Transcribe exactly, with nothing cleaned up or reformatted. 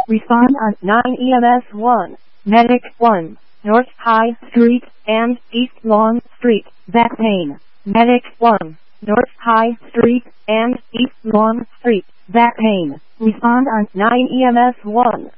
Respond on nine E M S one. Medic one. North High Street and East Lawn Street. Back pain. Medic one. North High Street and East Lawn Street. Back pain. Respond on nine E M S one.